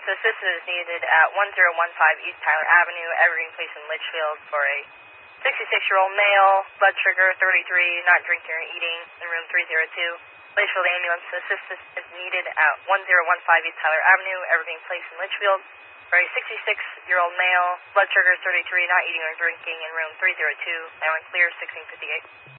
assistance is needed at 1015 East Tyler Avenue, Evergreen Place in Litchfield for a 66-year-old male, blood sugar 33, not drinking or eating, in room 302. Litchfield ambulance assistance is needed at 1015 East Tyler Avenue, Evergreen Place in Litchfield for a 66-year-old male, blood sugar 33, not eating or drinking, in room 302. Now in clear, 1658.